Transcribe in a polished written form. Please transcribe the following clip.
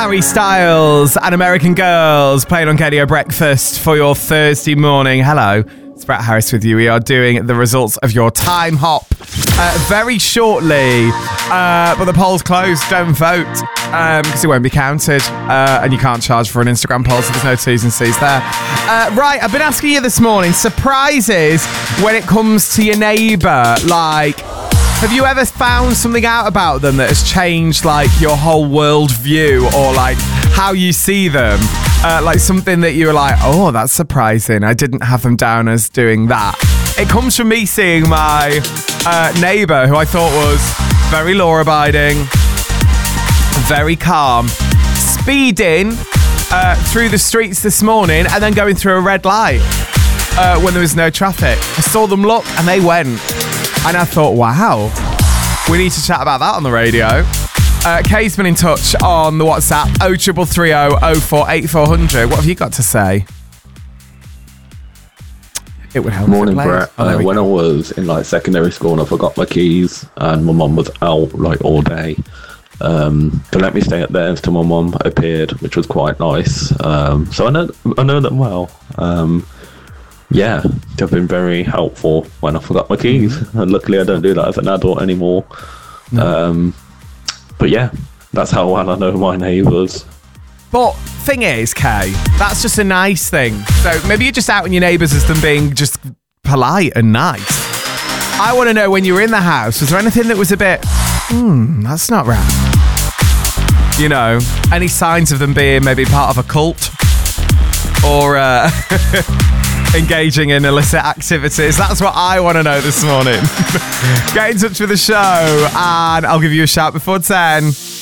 Harry Styles and American Girls playing on KDO Breakfast for your Thursday morning. Hello, it's Brett Harris with you. We are doing the results of your time hop very shortly, but the poll's closed. Don't vote because it won't be counted, and you can't charge for an Instagram poll, so there's no T's and C's there. Right, I've been asking you this morning, surprises when it comes to your neighbour. Like, have you ever found something out about them that has changed, like, your whole world view or, like, how you see them? Like, something that you were like, oh, that's surprising. I didn't have them down as doing that. It comes from me seeing my neighbour, who I thought was very law-abiding, very calm, speeding through the streets this morning and then going through a red light when there was no traffic. I saw them look and they went. And I thought, wow, we need to chat about that on the radio. Kay's been in touch on the WhatsApp, 0330 048400. What have you got to say? It would help. Morning, Brett. When I was in like secondary school and I forgot my keys and my mum was out like all day, to let me stay at theirs till my mum appeared, which was quite nice. So I know them well. Yeah, they've been very helpful when I forgot my keys, and luckily I don't do that as an adult anymore. No. But yeah, that's how well I know my neighbours. But thing is, Kay, that's just a nice thing. So maybe you're just outing your neighbours as them being just polite and nice. I want to know, when you were in the house, was there anything that was a bit, that's not right? You know, any signs of them being maybe part of a cult? Or engaging in illicit activities? That's what I want to know this morning. Get in touch with the show and I'll give you a shout before 10.